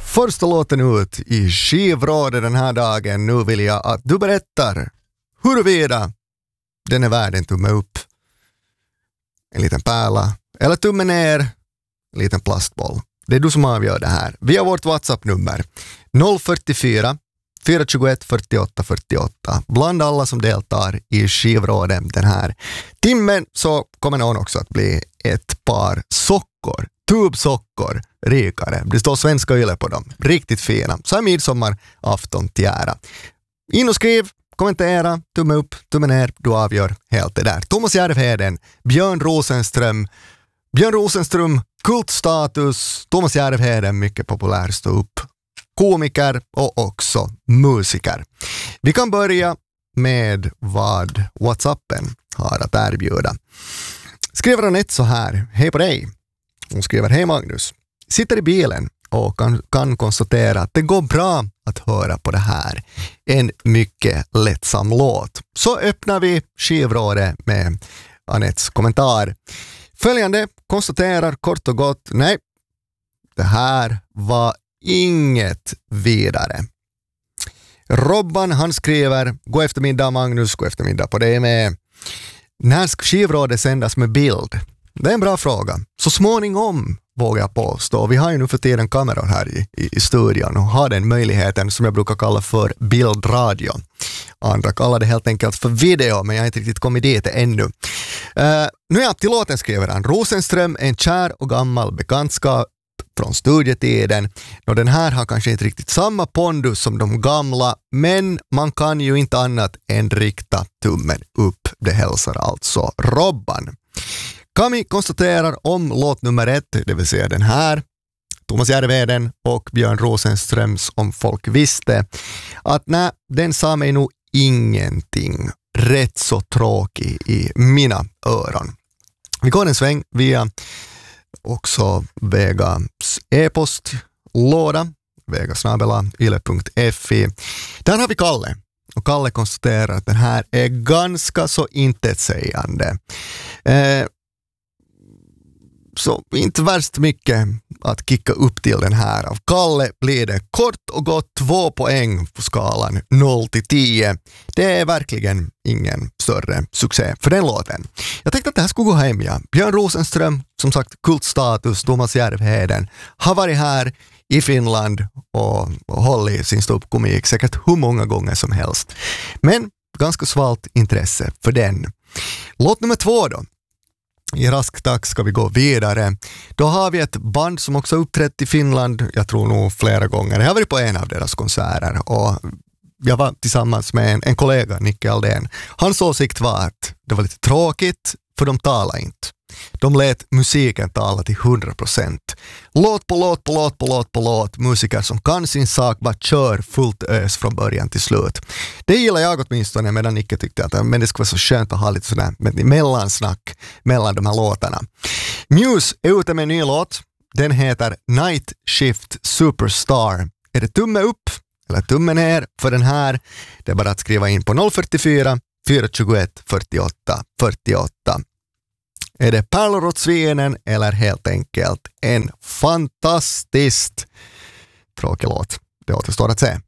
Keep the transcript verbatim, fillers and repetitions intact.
första låten ut i skivrådet den här dagen. Nu vill jag att du berättar huruvida den är värd en tumme upp, en liten pärla eller tumme ner, en liten plastboll. Det är du som avgör det här. Vi har vårt WhatsApp-nummer noll fyrtiofyra fyra tjugoett fyrtioåtta fyrtioåtta. Bland alla som deltar i skivrådet den här timmen så kommer någon också att bli ett par sockor, tubsockor rikare. Det står svenska yle på dem. Riktigt fina. Så är midsommarafton till ära. In och skriv, kommentera, tumme upp, tumme ner. Du avgör helt det där. Thomas Järvheden, Björn Rosenström. Björn Rosenström, kultstatus. Thomas Järvheden, mycket populär stå upp. Komiker och också musiker. Vi kan börja med vad WhatsAppen har att erbjuda. Skriver han ett så här: hej på dig. Hon skriver: hej Magnus. Sitter i bilen och kan, kan konstatera att det går bra att höra på det här. En mycket lättsam låt. Så öppnar vi skivrådet med Anettes kommentar. Följande konstaterar kort och gott: nej, det här var inget vidare. Robban, han skriver: god eftermiddag Magnus, god eftermiddag på dig med. När ska skivrådet sändas med bild? Det är en bra fråga. Så småningom vågar jag påstå. Vi har ju nu för tiden kameror här i, i, i studion och har den möjligheten som jag brukar kalla för bildradio. Andra kallar det helt enkelt för video, men jag har inte riktigt kommit dit ännu. Uh, nu är jag till låten, skriver han. Rosenström, en kär och gammal bekantskap från studietiden. Och den här har kanske inte riktigt samma pondus som de gamla, men man kan ju inte annat än rikta tummen upp. Det hälsar alltså Robban. Kami konstaterar om låt nummer ett, det vill säga den här, Thomas Järvheden och Björn Rosenströms Om folk visste, att nej, den sa mig nog ingenting. Rätt så tråkig i mina öron. Vi går en sväng via också Vegas e-postlåda, vegasnabela yle punkt fi. Där har vi Kalle. Och Kalle konstaterar att den här är ganska så intetsägande. Eh, så inte värst mycket att kicka upp till den här. Av Kalle blir det kort och gott två poäng på skalan noll till tio. Det är verkligen ingen större succé för den låten. Jag tänkte att det här skulle gå hem, ja. Björn Rosenström, som sagt kultstatus, Thomas Järvheden, har varit här i Finland och, och hållit sin ståuppkomik säkert hur många gånger som helst. Men ganska svalt intresse för den. Låt nummer två då. I rask takt ska vi gå vidare. Då har vi ett band som också uppträtt i Finland, jag tror nog flera gånger. Jag har varit på en av deras konserter och jag var tillsammans med en, en kollega, Nicke Aldén. Hans åsikt var att det var lite tråkigt för de talade inte. De lät musiken tala till hundra procent. Låt på låt på låt på låt på låt. Musiker som kan sin sak bara kör fullt ös från början till slut. Det gillar jag åtminstone, medan Nicke tyckte att men det skulle vara så skönt att ha lite sådär mellansnack mellan de här låtarna. Muse är ute med en ny låt. Den heter Night Shift Superstar. Är det tumme upp eller tumme ner för den här? Det är bara att skriva in på noll fyrtiofyra fyra tjugoett fyrtioåtta fyrtioåtta. Är det pärlor åt svinen eller helt enkelt en fantastiskt tråkig låt? Det återstår att se.